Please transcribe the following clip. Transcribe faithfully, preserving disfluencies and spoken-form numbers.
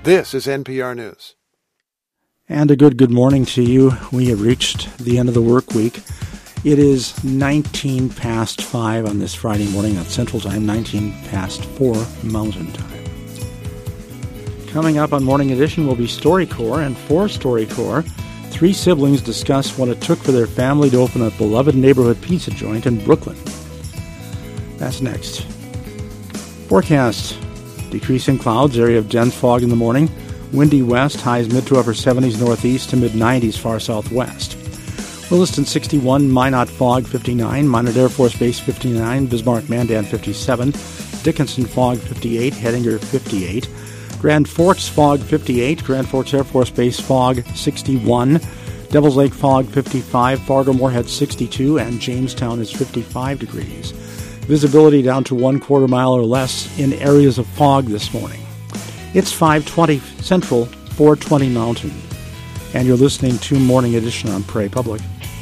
This is N P R News. And a good good morning to you. We have reached the end of the work week. It is nineteen past five on this Friday morning at Central Time, nineteen past four Mountain Time. Coming up on Morning Edition will be StoryCorps, and for StoryCorps, three siblings discuss what it took for their family to open a beloved neighborhood pizza joint in Brooklyn. That's next. Forecast. Decreasing clouds, area of dense fog in the morning. Windy west, highs mid to upper seventies northeast to mid nineties far southwest. Williston sixty-one, Minot fog fifty-nine, Minot Air Force Base fifty-nine, Bismarck Mandan fifty-seven, Dickinson fog fifty-eight, Hettinger fifty-eight, Grand Forks fog fifty-eight, Grand Forks Air Force Base fog sixty-one, Devils Lake fog fifty-five, Fargo Moorhead sixty-two, and Jamestown is fifty-five degrees. Visibility down to one quarter mile or less in areas of fog this morning. It's five twenty Central, four twenty Mountain, and you're listening to Morning Edition on Prairie Public.